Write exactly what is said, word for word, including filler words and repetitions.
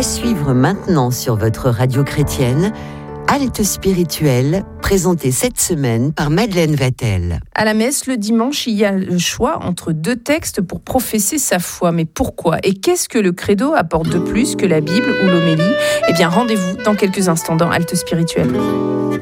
suivre maintenant sur votre radio chrétienne, Halte spirituelle, présentée cette semaine par Madeleine Vatel. À la messe, le dimanche, il y a le choix entre deux textes pour professer sa foi. Mais pourquoi ? Et qu'est-ce que le credo apporte de plus que la Bible ou l'homélie ? Eh bien, rendez-vous dans quelques instants dans Halte spirituelle.